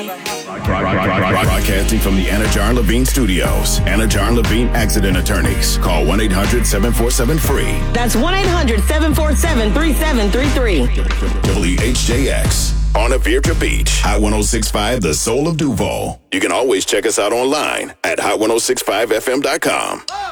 Broadcasting from the Anna Jar and Levine Studios. Anna Jar and Levine Accident Attorneys. Call 1-800-747-FREE. That's 1-800-747-3733. WHJX. On Virginia Beach. Hot 106.5, the soul of Duval. You can always check us out online at hot1065fm.com.